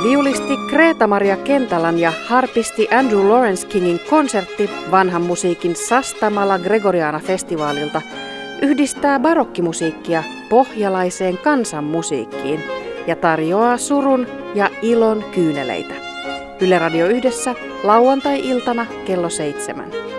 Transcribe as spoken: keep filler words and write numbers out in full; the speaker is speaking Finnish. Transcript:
Viulisti Greta-Maria Kentalan ja harpisti Andrew Lawrence Kingin konsertti vanhan musiikin Sastamala Gregoriana-festivaalilta yhdistää barokkimusiikkia pohjalaiseen kansanmusiikkiin ja tarjoaa surun ja ilon kyyneleitä. Yle Radio Yhdessä lauantai-iltana kello seitsemän.